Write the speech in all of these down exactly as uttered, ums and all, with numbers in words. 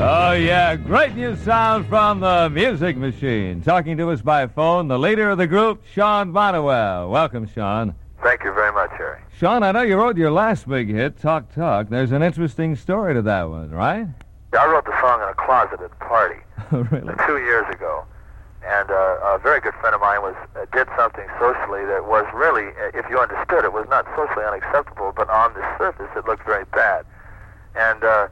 Oh, yeah, great new sound from the Music Machine. Talking to us by phone, the leader of the group, Sean Bonnewell. Welcome, Sean. Thank you very much, Harry. Sean, I know you wrote your last big hit, Talk Talk. There's an interesting story to that one, right? Yeah, I wrote the song in a closet at a party Really? two years ago. And uh, a very good friend of mine was uh, did something socially that was really, uh, if you understood it, was not socially unacceptable, but on the surface it looked very bad. And uh,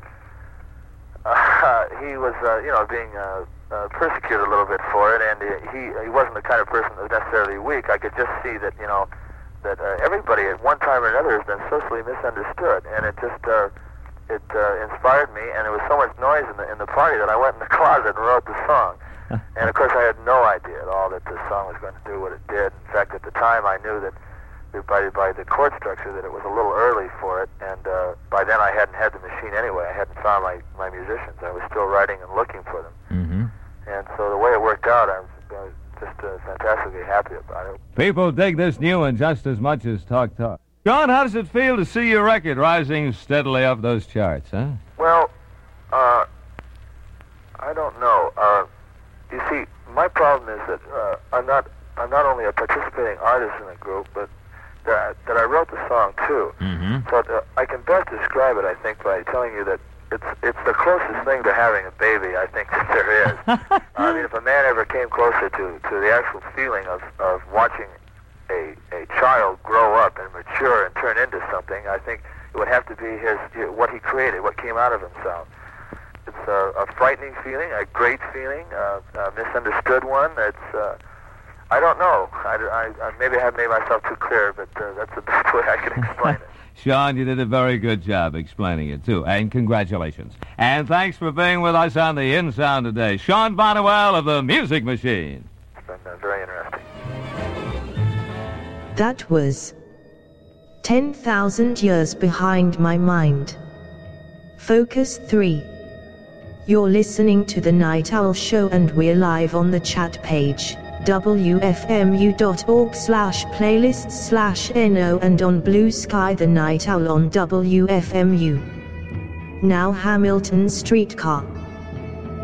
uh, he was, uh, you know, being uh, uh, persecuted a little bit for it, and he he wasn't the kind of person that was necessarily weak. I could just see that, you know, that uh, everybody at one time or another has been socially misunderstood, and it just uh, it uh, inspired me, and there was so much noise in the in the party that I went in the closet and wrote the song. And of course, I had no idea at all that the song was going to do what it did. In fact, at the time, I knew that by by the chord structure that it was a little early for it, and uh, by then I hadn't had the machine anyway. I hadn't found my my musicians. I was still writing and looking for them. Mm-hmm. And so the way it worked out, I was, I was just uh, fantastically happy about it. People dig this new one just as much as Talk Talk. Sean, how does it feel to see your record rising steadily up those charts, huh? Well, uh, I don't know. Uh, you see, my problem is that uh, I'm not I'm not only a participating artist in the group, but that, that I wrote the song too. Mm-hmm. So uh, I can best describe it, I think, by telling you that it's it's the closest thing to having a baby I think that there is. I mean, if a man ever came closer to, to the actual feeling of, of watching a a child grow up and mature and turn into something, I think it would have to be his what he created, what came out of himself. It's a, a frightening feeling, a great feeling, uh, a misunderstood one. It's, uh, I don't know. I, I, I maybe I haven't made myself too clear, but uh, that's the best way I can explain it. Sean, you did a very good job explaining it, too. And congratulations. And thanks for being with us on the In Sound today. Sean Bonnewell of the Music Machine. It's been uh, very interesting. That was ten thousand Years Behind My Mind. Focus three. You're listening to The Night Owl Show, and we're live on the chat page, W F M U dot org slash playlists slash N O, and on Blue Sky The Night Owl on W F M U. Now Hamilton Streetcar.